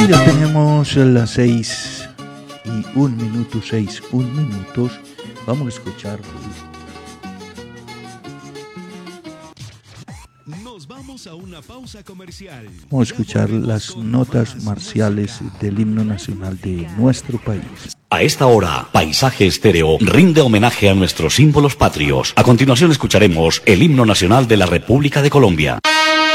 ya tenemos las 6:01, 6:01. Vamos a escuchar. Nos vamos a una pausa comercial. Vamos a escuchar las notas marciales del himno nacional de nuestro país. A esta hora, Paisaje Estéreo rinde homenaje a nuestros símbolos patrios. A continuación escucharemos el himno nacional de la República de Colombia.